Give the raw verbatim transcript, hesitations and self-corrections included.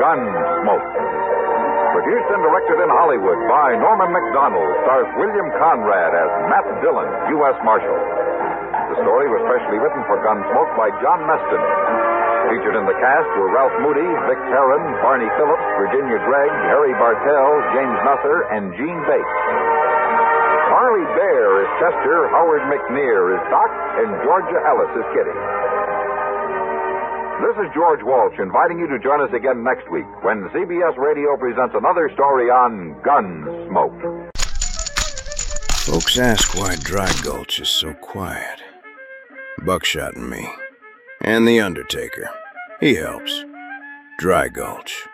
Gunsmoke. Produced and directed in Hollywood by Norman Macdonald, stars William Conrad as Matt Dillon, U S Marshal. The story was specially written for Gunsmoke by John Meston. Featured in the cast were Ralph Moody, Vic Perrin, Barney Phillips, Virginia Gregg, Harry Bartell, James Nusser, and Gene Bates. Harley Bear is Chester, Howard McNear is Doc, and Georgia Ellis is Kitty. This is George Walsh inviting you to join us again next week when C B S Radio presents another story on Gunsmoke. Folks ask why Dry Gulch is so quiet. Buckshot and me. And the Undertaker. He helps. Dry Gulch.